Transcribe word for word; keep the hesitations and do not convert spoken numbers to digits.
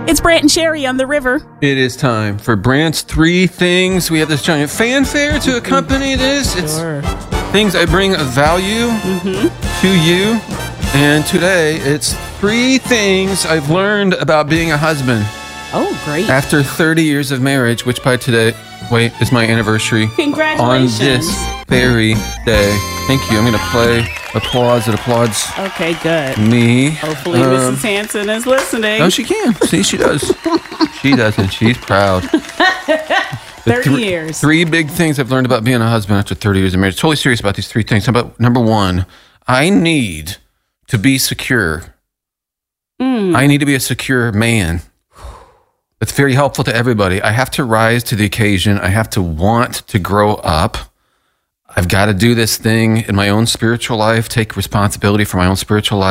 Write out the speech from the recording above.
It's Brant and Sherry on the river. It is time for Brant's Three Things. We have this giant fanfare to accompany this. It's Sure. things I bring of value Mm-hmm. to you. And today, it's three things I've learned about being a husband Oh, great. after thirty years of marriage, which by today, wait, is my anniversary. On Congratulations. this very day. Thank you. I'm going to play applause that applauds Okay, good. me. Hopefully Um, Missus Hanson is listening. Oh, she can. See, she does. She does, and she's proud. The thirty thr- years. Three big things I've learned about being a husband after thirty years of marriage. Totally serious about these three things. How about number one? I need to be secure. Mm. I need to be a secure man. It's very helpful to everybody. I have to rise to the occasion. I have to want to grow up. I've got to do this thing in my own spiritual life, take responsibility for my own spiritual life.